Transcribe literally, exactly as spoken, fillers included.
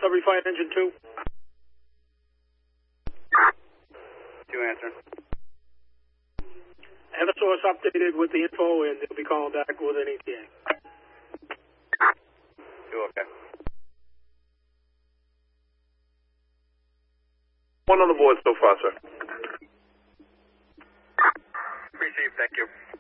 Sudbury Fire Engine two. Two answering. Eversource updated with the info, and they'll be calling back with an E T A. Two okay. One on the board so far, sir. Received, thank you.